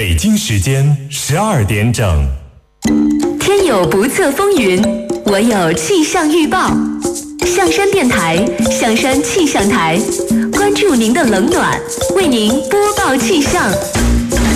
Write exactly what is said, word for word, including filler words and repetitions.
北京时间十二点整。 天有不测风云，我有气象预报。象山电台，象山气象台，关注您的冷暖，为您播报气象。